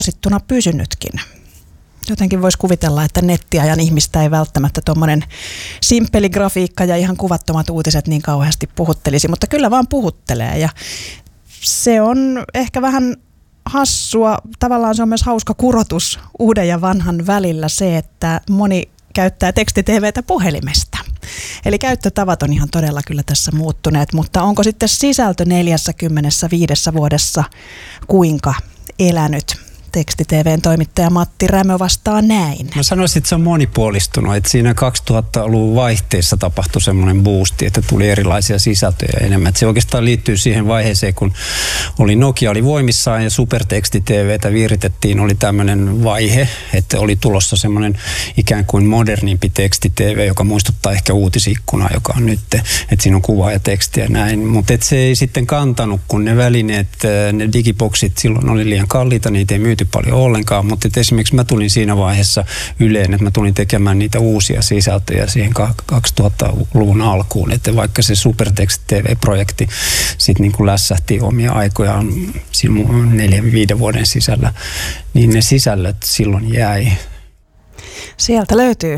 suosittuna pysynytkin. Jotenkin voisi kuvitella, että nettiajan ihmistä ei välttämättä tuommoinen simppeli grafiikka ja ihan kuvattomat uutiset niin kauheasti puhuttelisi, mutta kyllä vaan puhuttelee ja se on ehkä vähän hassua. Tavallaan se on myös hauska kurotus uuden ja vanhan välillä se, että moni käyttää teksti-TV:tä puhelimesta. Eli käyttötavat on ihan todella kyllä tässä muuttuneet, mutta onko sitten sisältö 45 vuodessa kuinka elänyt? Teksti-TV:n toimittaja Matti Rämö vastaa näin. Mä sanoisin, että se on monipuolistunut. Että siinä 2000-luvun vaihteessa tapahtui semmoinen boosti, että tuli erilaisia sisältöjä enemmän. Että se oikeastaan liittyy siihen vaiheeseen, kun Nokia oli voimissaan ja superteksti-TV:tä viritettiin. Oli tämmöinen vaihe, että oli tulossa semmoinen ikään kuin modernimpi teksti-TV, joka muistuttaa ehkä uutisikkunaa, joka on nyt. Että siinä on kuva ja tekstiä näin. Mutta se ei sitten kantanut, kun ne välineet, ne digiboksit silloin oli liian kalliita, niitä ei myyty paljon ollenkaan, mutta esimerkiksi mä tulin siinä vaiheessa Yleen, että mä tulin tekemään niitä uusia sisältöjä siihen 2000-luvun alkuun, että vaikka se Supertext-TV-projekti sitten niin kuin lässähti omia aikojaan 4-5 vuoden sisällä, niin ne sisällöt silloin jäi. Sieltä löytyy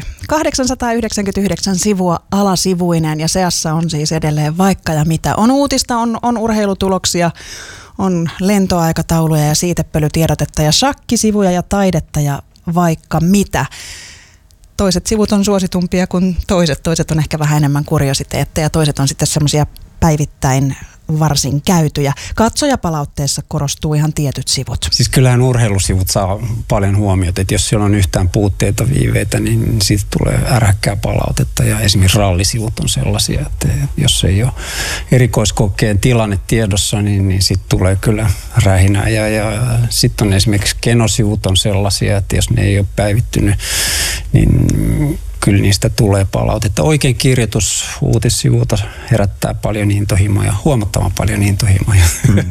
899 sivua alasivuinen ja seassa on siis edelleen vaikka ja mitä. On uutista, on urheilutuloksia, on lentoaikatauluja ja siitepölytiedotetta ja shakkisivuja ja taidetta ja vaikka mitä. Toiset sivut on suositumpia kuin toiset. Toiset on ehkä vähän enemmän kuriositeetteja. Toiset on sitten semmoisia päivittäin varsin käytyjä. Katsojapalautteessa korostuu ihan tietyt sivut. Siis kyllähän urheilusivut saa paljon huomiota, että jos siellä on yhtään puutteita, viiveitä, niin siitä tulee ärhäkkää palautetta ja esimerkiksi rallisivut on sellaisia, että jos ei ole erikoiskokeen tilanne tiedossa, niin sitten tulee kyllä rähinää ja sitten on esimerkiksi kenosivut on sellaisia, että jos ne ei ole päivittynyt, niin kyllä niistä tulee palautetta. Oikein kirjoitus uutissivulta herättää paljon intohimoja, huomattavan paljon intohimoja.